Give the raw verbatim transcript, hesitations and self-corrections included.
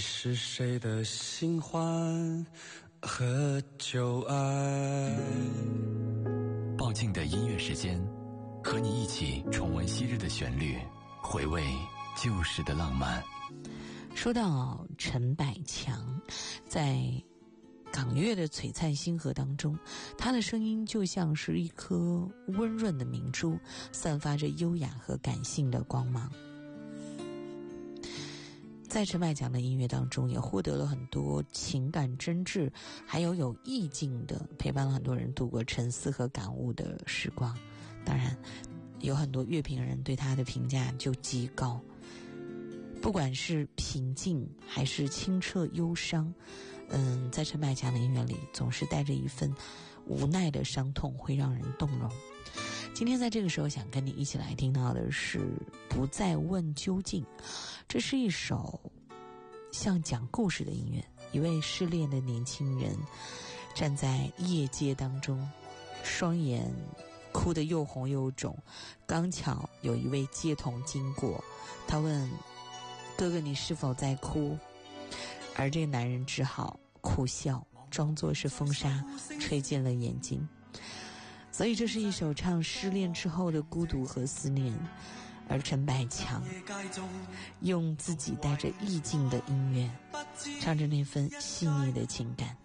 是谁的新欢和旧爱。 抱静的音乐时间，和你一起重温昔日的旋律，回味旧时的浪漫。 说到陈百强，在港乐的璀璨星河当中，他的声音就像是一颗温润的明珠，散发着优雅和感性的光芒。在陈百强的音乐当中，也获得了很多情感真挚还有有意境的，陪伴了很多人度过沉思和感悟的时光。当然有很多乐评人对他的评价就极高，不管是平静还是清澈忧伤，嗯，在陈百强的音乐里总是带着一份无奈的伤痛，会让人动容。今天在这个时候想跟你一起来听到的是不再问究竟，这是一首像讲故事的音乐。一位失恋的年轻人站在夜街当中，双眼哭得又红又肿，刚巧有一位街童经过，他问哥哥你是否在哭，而这个男人只好苦笑，装作是风沙吹进了眼睛。所以这是一首唱失恋之后的孤独和思念，而陈百强用自己带着意境的音乐，唱着那份细腻的情感。